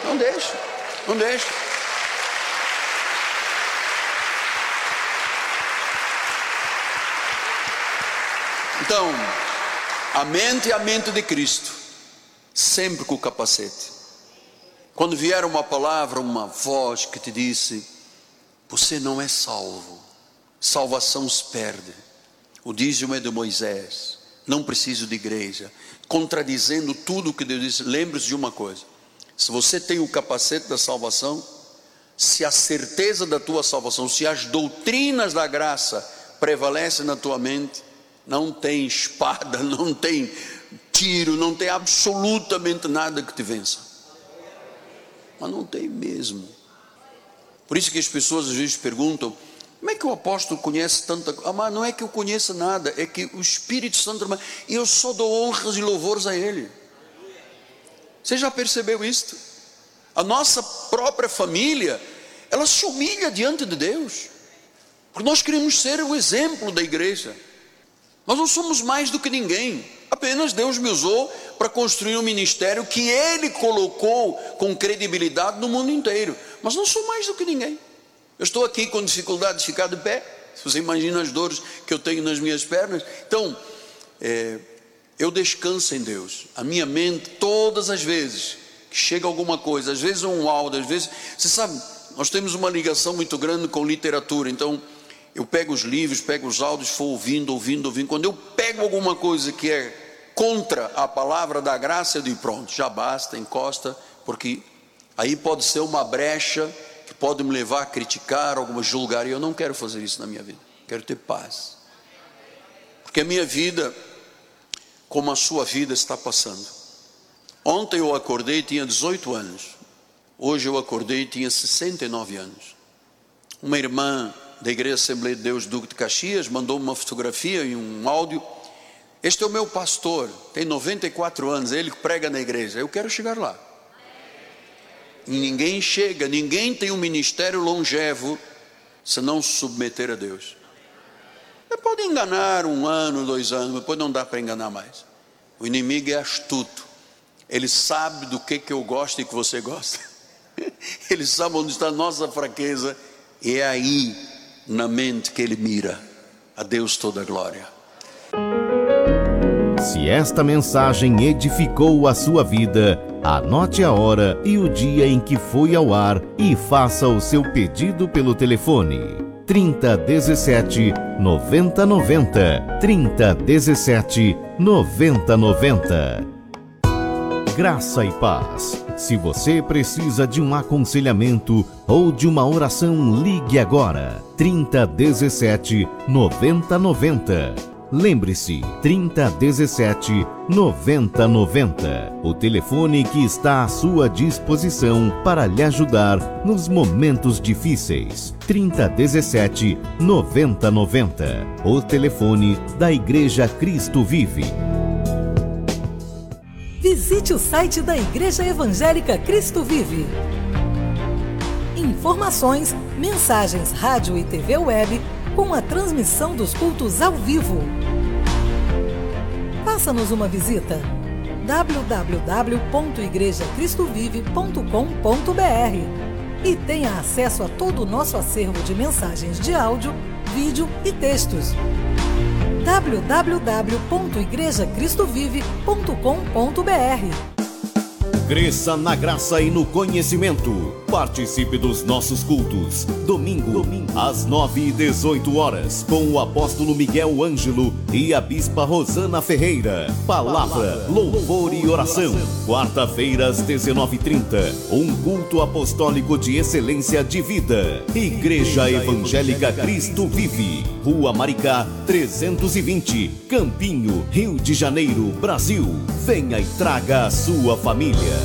Não deixe, não deixe. Então, a mente de Cristo, sempre com o capacete. Quando vier uma palavra, uma voz que te disse: você não é salvo, salvação se perde, o dízimo é de Moisés, não preciso de igreja, contradizendo tudo o que Deus disse, lembre-se de uma coisa: se você tem o capacete da salvação, se a certeza da tua salvação, se as doutrinas da graça prevalecem na tua mente, não tem espada, não tem tiro, não tem absolutamente nada que te vença. Mas não tem mesmo. Por isso que as pessoas às vezes perguntam: como é que o apóstolo conhece tanta coisa? Mas não é que eu conheça nada, é que o Espírito Santo, e eu só dou honras e louvores a Ele. Você já percebeu isto? A nossa própria família, ela se humilha diante de Deus, porque nós queremos ser o exemplo da igreja. Nós não somos mais do que ninguém, apenas Deus me usou para construir um ministério que Ele colocou com credibilidade no mundo inteiro, mas não sou mais do que ninguém. Eu estou aqui com dificuldade de ficar de pé, se você imagina as dores que eu tenho nas minhas pernas. Então, eu descanso em Deus. A minha mente, todas as vezes que chega alguma coisa, às vezes um áudio, às vezes, você sabe, nós temos uma ligação muito grande com literatura, então eu pego os livros, pego os áudios, vou ouvindo. Quando eu pego alguma coisa que é contra a palavra da graça, eu digo: pronto, já basta, encosta, porque aí pode ser uma brecha que pode me levar a criticar, alguma julgar, e eu não quero fazer isso na minha vida. Quero ter paz, porque a minha vida, como a sua vida, está passando. Ontem eu acordei, tinha 18 anos, hoje eu acordei, tinha 69 anos. Uma irmã da Igreja Assembleia de Deus Duque de Caxias mandou uma fotografia e um áudio: este é o meu pastor, tem 94 anos, ele que prega na igreja. Eu quero chegar lá. E ninguém chega, ninguém tem um ministério longevo se não se submeter a Deus. Você pode enganar 1 ano, 2 anos, mas depois não dá para enganar mais. O inimigo é astuto, ele sabe do que eu gosto e que você gosta. Ele sabe onde está a nossa fraqueza, e é aí na mente que ele mira. A Deus toda a glória. Se esta mensagem edificou a sua vida, anote a hora e o dia em que foi ao ar e faça o seu pedido pelo telefone 3017 9090, 3017 9090. Graça e paz. Se você precisa de um aconselhamento ou de uma oração, ligue agora 3017 9090. Lembre-se, 3017 9090, o telefone que está à sua disposição para lhe ajudar nos momentos difíceis. 3017 9090, o telefone da Igreja Cristo Vive. Visite o site da Igreja Evangélica Cristo Vive. Informações, mensagens, rádio e TV web com a transmissão dos cultos ao vivo. Faça-nos uma visita: www.igrejacristovive.com.br e tenha acesso a todo o nosso acervo de mensagens de áudio, vídeo e textos. www.igrejacristovive.com.br. Cresça na graça e no conhecimento. Participe dos nossos cultos. Domingo, às 9h18, com o apóstolo Miguel Ângelo e a bispa Rosana Ferreira. Palavra, louvor e oração. Quarta-feira, às 19h30, um culto apostólico de excelência de vida. Igreja Evangélica Cristo Vive, Rua Maricá, 320, Campinho, Rio de Janeiro, Brasil. Venha e traga a sua família.